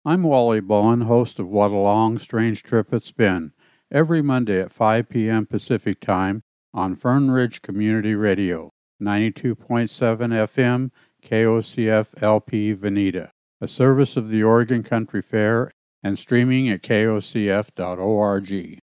I'm Wally Bowen, host of What a Long Strange Trip It's Been, every Monday at 5 p.m. Pacific Time on Fern Ridge Community Radio, 92.7 FM, KOCF LP Veneta, a service of the Oregon Country Fair, and streaming at kocf.org.